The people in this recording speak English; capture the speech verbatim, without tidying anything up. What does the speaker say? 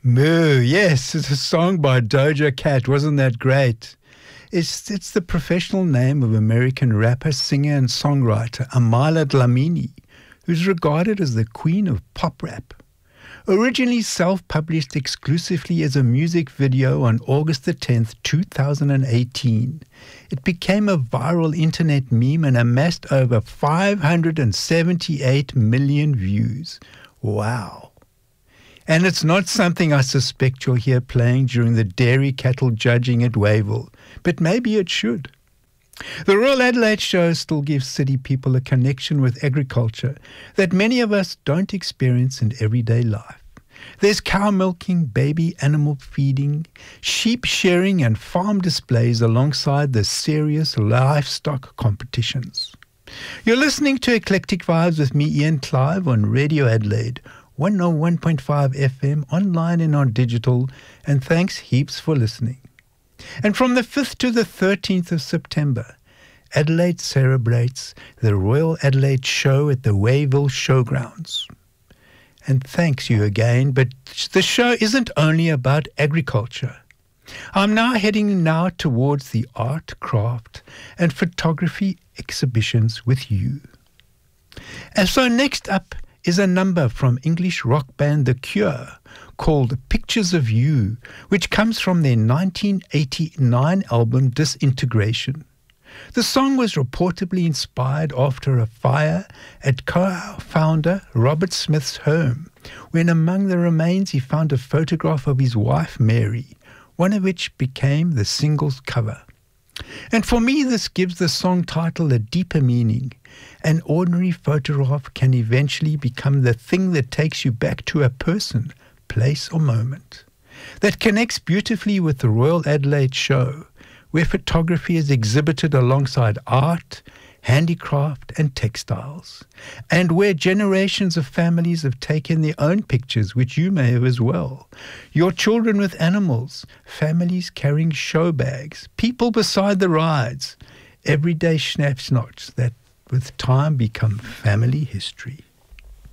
Moo, yes, it's a song by Doja Cat. Wasn't that great? It's, it's the professional name of American rapper, singer, and songwriter Amala Dlamini, who's regarded as the queen of pop rap. Originally self-published exclusively as a music video on August the tenth, two thousand eighteen, it became a viral internet meme and amassed over five hundred seventy-eight million views. Wow. And it's not something I suspect you'll hear playing during the dairy cattle judging at Wavell, but maybe it should. The Royal Adelaide Show still gives city people a connection with agriculture that many of us don't experience in everyday life. There's cow milking, baby animal feeding, sheep shearing and farm displays alongside the serious livestock competitions. You're listening to Eclectic Vibes with me, Ian Clive, on Radio Adelaide, one oh one point five F M, online and on digital, and thanks heaps for listening. And from the fifth to the thirteenth of September, Adelaide celebrates the Royal Adelaide Show at the Wavell Showgrounds. And thanks you again, but the show isn't only about agriculture. I'm now heading now towards the art, craft, and photography exhibitions with you. And so next up is a number from English rock band The Cure called Pictures of You, which comes from their nineteen eighty-nine album Disintegration. The song was reportedly inspired after a fire at co-founder Robert Smith's home, when among the remains he found a photograph of his wife Mary, one of which became the single's cover. And for me, this gives the song title a deeper meaning. An ordinary photograph can eventually become the thing that takes you back to a person, place or moment, that connects beautifully with the Royal Adelaide Show, where photography is exhibited alongside art, handicraft and textiles, and where generations of families have taken their own pictures, which you may have as well. Your children with animals, families carrying show bags, people beside the rides, everyday snapshots that with time become family history.